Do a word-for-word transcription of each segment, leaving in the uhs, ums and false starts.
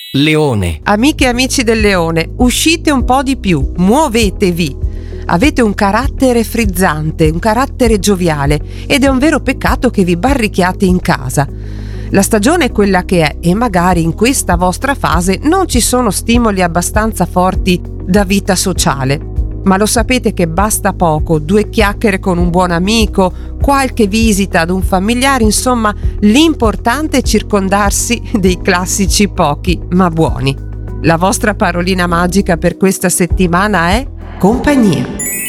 Leone. Amiche e amici del Leone, uscite un po' di più, muovetevi. Avete un carattere frizzante, un carattere gioviale ed è un vero peccato che vi barrichiate in casa. La stagione è quella che è e magari in questa vostra fase non ci sono stimoli abbastanza forti da vita sociale. Ma lo sapete che basta poco, due chiacchiere con un buon amico, qualche visita ad un familiare, insomma, l'importante è circondarsi dei classici pochi ma buoni. La vostra parolina magica per questa settimana è compagnia.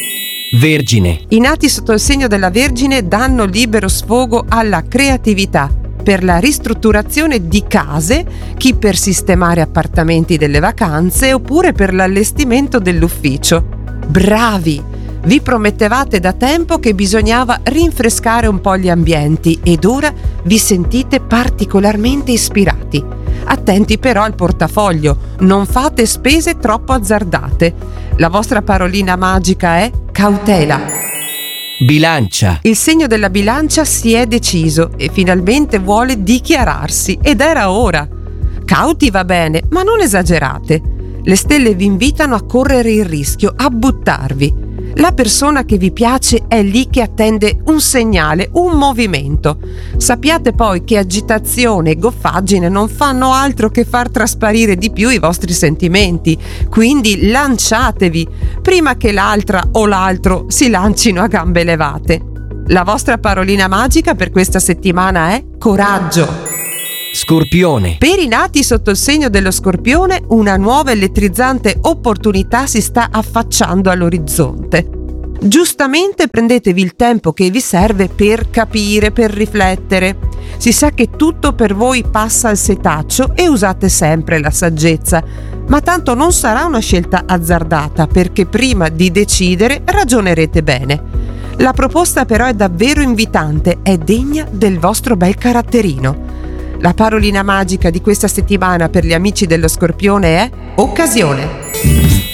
Vergine. I nati sotto il segno della Vergine danno libero sfogo alla creatività per la ristrutturazione di case, chi per sistemare appartamenti delle vacanze oppure per l'allestimento dell'ufficio. Bravi! Vi promettevate da tempo che bisognava rinfrescare un po' gli ambienti ed ora vi sentite particolarmente ispirati. Attenti però al portafoglio, non fate spese troppo azzardate. La vostra parolina magica è cautela. Bilancia. Il segno della Bilancia si è deciso e finalmente vuole dichiararsi ed era ora. Cauti va bene, ma non esagerate. Le stelle vi invitano a correre il rischio, a buttarvi. La persona che vi piace è lì che attende un segnale, un movimento. Sappiate poi che agitazione e goffaggine non fanno altro che far trasparire di più i vostri sentimenti, quindi lanciatevi prima che l'altra o l'altro si lancino a gambe levate. La vostra parolina magica per questa settimana è coraggio. Scorpione. Per i nati sotto il segno dello Scorpione, una nuova elettrizzante opportunità si sta affacciando all'orizzonte. Giustamente prendetevi il tempo che vi serve per capire, per riflettere. Si sa che tutto per voi passa al setaccio e usate sempre la saggezza, ma tanto non sarà una scelta azzardata perché prima di decidere ragionerete bene. La proposta però è davvero invitante, è degna del vostro bel caratterino. La parolina magica di questa settimana per gli amici dello Scorpione è occasione.